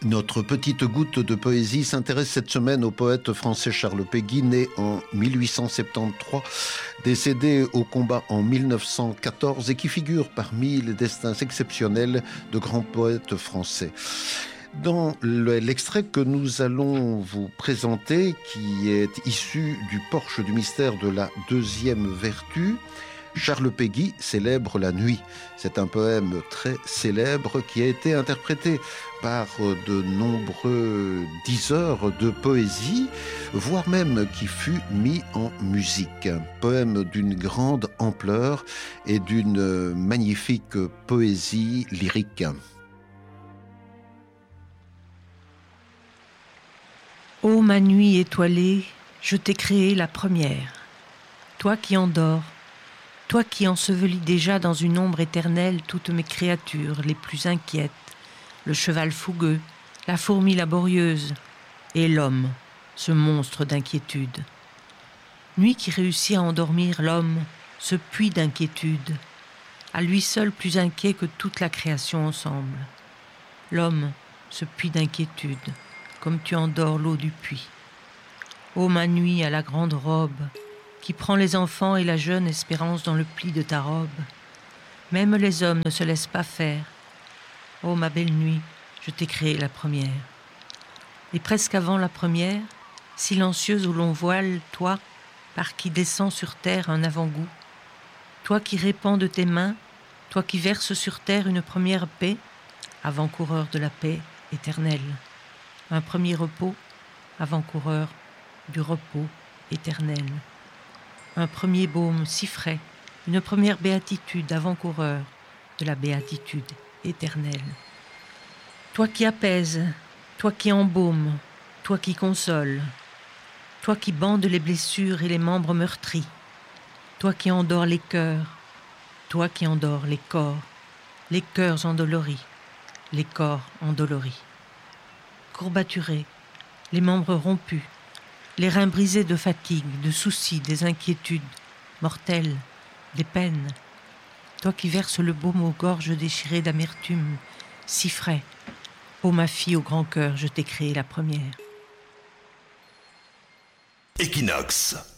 Notre petite goutte de poésie s'intéresse cette semaine au poète français Charles Péguy, né en 1873, décédé au combat en 1914 et qui figure parmi les destins exceptionnels de grands poètes français. Dans l'extrait que nous allons vous présenter, qui est issu du Porche du mystère de la deuxième vertu, Charles Péguy célèbre la nuit. C'est un poème très célèbre qui a été interprété par de nombreux diseurs de poésie, voire même qui fut mis en musique. Un poème d'une grande ampleur et d'une magnifique poésie lyrique. Ô ma nuit étoilée, je t'ai créée la première. Toi qui endors, toi qui ensevelis déjà dans une ombre éternelle toutes mes créatures les plus inquiètes, le cheval fougueux, la fourmi laborieuse et l'homme, ce monstre d'inquiétude. Nuit qui réussit à endormir l'homme, ce puits d'inquiétude, à lui seul plus inquiet que toute la création ensemble. L'homme, ce puits d'inquiétude, comme tu endors l'eau du puits. Ô ma nuit à la grande robe, qui prend les enfants et la jeune espérance dans le pli de ta robe. Même les hommes ne se laissent pas faire. Ô ma belle nuit, je t'ai créée la première. Et presque avant la première, silencieuse où l'on voile, toi, par qui descend sur terre un avant-goût, toi qui répands de tes mains, toi qui verses sur terre une première paix, avant-coureur de la paix éternelle. Un premier repos, avant-coureur du repos éternel. Un premier baume si frais, une première béatitude avant-coureur de la béatitude éternelle. Toi qui apaises, toi qui embaumes, toi qui consoles, toi qui bandes les blessures et les membres meurtris, toi qui endors les cœurs, toi qui endors les cœurs endoloris, les corps endoloris. Courbaturés, les membres rompus, les reins brisés de fatigue, de soucis, des inquiétudes mortelles, des peines. Toi qui verses le baume aux gorges déchirées d'amertume, si frais. Ô ma fille au grand cœur, je t'ai créée la première. Equinox.